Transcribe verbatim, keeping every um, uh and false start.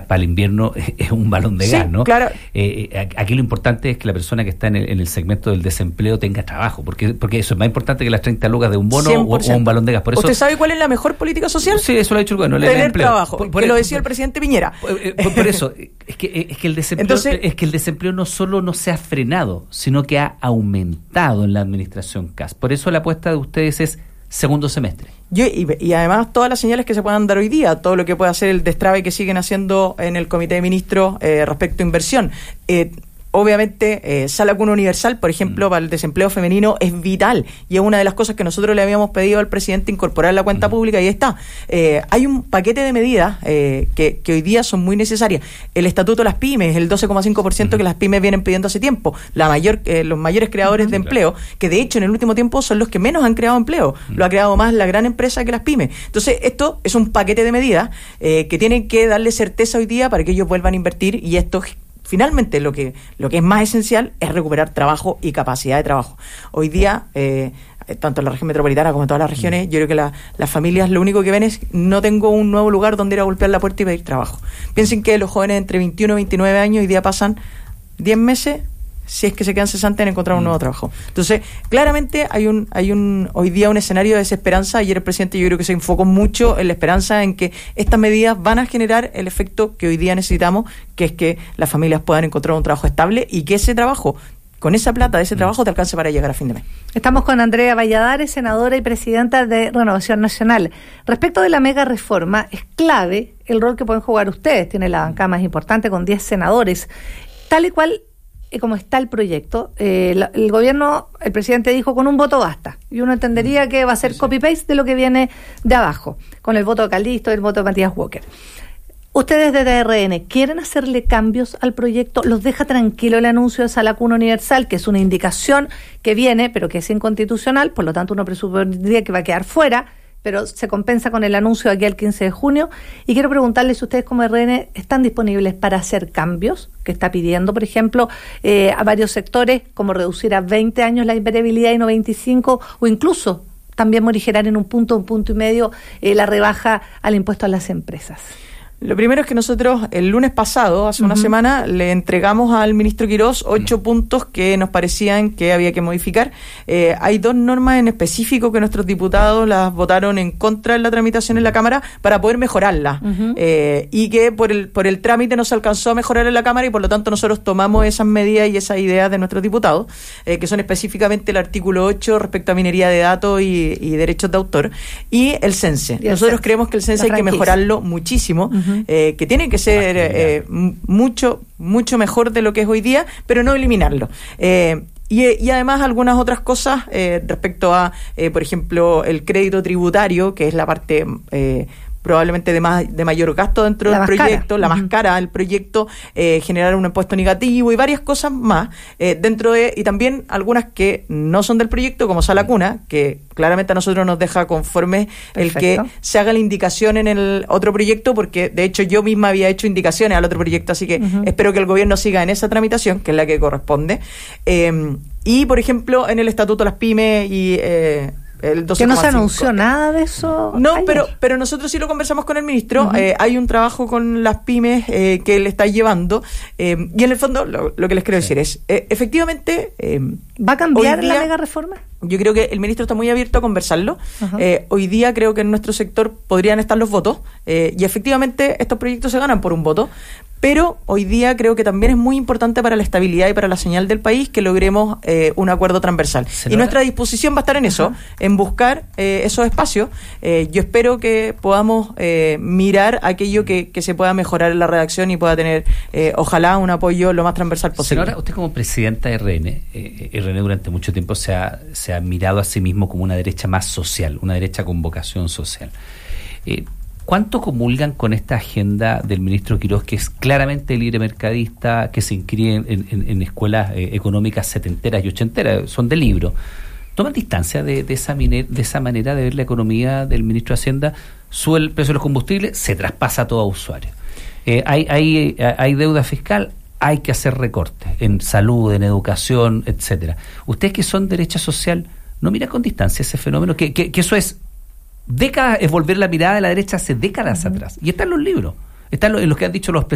para pa el invierno es, es un balón de sí, gas, ¿no? Claro. Eh, aquí lo importante es que la persona que está en el, en el segmento del desempleo tenga trabajo, porque porque eso es más importante que las treinta lucas de un bono o, o un balón de gas. Por eso, ¿usted sabe cuál es la mejor política social? Sí, eso lo ha dicho el gobierno. Tener el empleo. trabajo, por, por que el, lo decía el presidente Piñera. Por, por, por eso, es que, es que el desempleo Entonces, es que el desempleo no solo no se ha frenado, sino que ha aumentado en la administración C A S. Por eso la apuesta de ustedes es segundo semestre. Yo, y, y además todas las señales que se puedan dar hoy día, todo lo que puede hacer el destrave que siguen haciendo en el Comité de Ministros eh, respecto a inversión. Eh, Obviamente, eh, Sala Cuna Universal, por ejemplo, mm. para el desempleo femenino es vital y es una de las cosas que nosotros le habíamos pedido al presidente incorporar en la cuenta mm. pública y ahí está. Eh, hay un paquete de medidas eh, que, que hoy día son muy necesarias. El Estatuto de las Pymes, el doce coma cinco por ciento mm. que las pymes vienen pidiendo hace tiempo, la mayor, eh, los mayores creadores mm. de empleo, que de hecho en el último tiempo son los que menos han creado empleo. Mm. Lo ha creado más la gran empresa que las pymes. Entonces, esto es un paquete de medidas eh, que tienen que darle certeza hoy día para que ellos vuelvan a invertir y esto finalmente lo que lo que es más esencial es recuperar trabajo y capacidad de trabajo. Hoy día, eh, tanto en la región metropolitana como en todas las regiones, yo creo que la, las familias lo único que ven es no tengo un nuevo lugar donde ir a golpear la puerta y pedir trabajo. Piensen que los jóvenes entre veintiuno y veintinueve años hoy día pasan diez meses, si es que se quedan cesantes, en encontrar un nuevo trabajo. Entonces, claramente hay un hay un hoy día un escenario de desesperanza. Ayer el presidente yo creo que se enfocó mucho en la esperanza en que estas medidas van a generar el efecto que hoy día necesitamos, que es que las familias puedan encontrar un trabajo estable y que ese trabajo, con esa plata de ese trabajo, te alcance para llegar a fin de mes. Estamos con Andrea Valladares, senadora y presidenta de Renovación Nacional. Respecto de la mega reforma, es clave el rol que pueden jugar ustedes. Tienen la bancada más importante con diez senadores. Tal y cual como está el proyecto, eh, la, el gobierno, el presidente dijo con un voto basta, y uno entendería que va a ser sí, copy-paste de lo que viene de abajo, con el voto de Calixto y el voto de Matías Walker. Ustedes desde R N, ¿quieren hacerle cambios al proyecto? ¿Los deja tranquilo el anuncio de Sala Cuna Universal, que es una indicación que viene, pero que es inconstitucional, por lo tanto uno presupondría que va a quedar fuera, pero se compensa con el anuncio de aquí al quince de junio? Y quiero preguntarles si ustedes como R N están disponibles para hacer cambios que está pidiendo, por ejemplo, eh, a varios sectores, como reducir a veinte años la invariabilidad y no veinticinco, o incluso también morigerar en un punto, un punto y medio eh, la rebaja al impuesto a las empresas. Lo primero es que nosotros el lunes pasado, hace uh-huh. una semana, le entregamos al ministro Quirós ocho uh-huh. puntos que nos parecían que había que modificar. Eh, hay dos normas en específico que nuestros diputados las votaron en contra en la tramitación en la Cámara para poder mejorarlas. Uh-huh. Eh, y que por el por el trámite no se alcanzó a mejorar en la Cámara y por lo tanto nosotros tomamos esas medidas y esas ideas de nuestros diputados, eh, que son específicamente el artículo ocho respecto a minería de datos y, y derechos de autor, y el CENSE. Y nosotros CENSE. creemos que el CENSE hay que mejorarlo muchísimo. Uh-huh. Eh, que tiene que ser eh, mucho mucho mejor de lo que es hoy día, pero no eliminarlo. Eh, y, y además algunas otras cosas eh, respecto a, eh, por ejemplo, el crédito tributario, que es la parte eh, probablemente de más de mayor gasto dentro la del proyecto, cara. la uh-huh. más cara del proyecto, eh, generar un impuesto negativo y varias cosas más eh, dentro de, y también algunas que no son del proyecto, como Sala Cuna, que claramente a nosotros nos deja conforme el que se haga la indicación en el otro proyecto, porque de hecho yo misma había hecho indicaciones al otro proyecto, así que uh-huh. espero que el gobierno siga en esa tramitación, que es la que corresponde. Eh, y por ejemplo, en el Estatuto de las Pymes y eh, el doce coma cinco. ¿Que no se anunció nada de eso? No, ayer? pero pero nosotros sí lo conversamos con el ministro. Uh-huh. Eh, hay un trabajo con las pymes eh, que él está llevando. Eh, y en el fondo, lo, lo que les quiero sí. decir es, eh, efectivamente... Eh, ¿Va a cambiar día, la mega reforma? Yo creo que el ministro está muy abierto a conversarlo. Uh-huh. Eh, hoy día creo que en nuestro sector podrían estar los votos. Eh, y efectivamente estos proyectos se ganan por un voto. Pero hoy día creo que también es muy importante para la estabilidad y para la señal del país que logremos eh, un acuerdo transversal. Y nuestra disposición va a estar en eso, uh-huh. en buscar eh, esos espacios. Eh, yo espero que podamos eh, mirar aquello que, que se pueda mejorar en la redacción y pueda tener, eh, ojalá, un apoyo lo más transversal posible. Senadora, usted como presidenta de R N, eh, R N durante mucho tiempo se ha, se ha mirado a sí mismo como una derecha más social, una derecha con vocación social. Eh, ¿Cuánto comulgan con esta agenda del ministro Quirós, que es claramente libre mercadista, que se inscribe en, en, en escuelas eh, económicas setenteras y ochenteras, son de libro? ¿Toman distancia de, de, esa miner, de esa manera de ver la economía del ministro de Hacienda? Sube el precio de los combustibles, se traspasa a todo usuario. Eh, hay, hay, hay deuda fiscal, hay que hacer recortes en salud, en educación, etcétera. Ustedes que son derecha social, ¿no miran con distancia ese fenómeno? Que, que, que eso es... décadas, es volver la mirada de la derecha hace décadas uh-huh. atrás. Y está en los libros, está en, lo, en los que han dicho los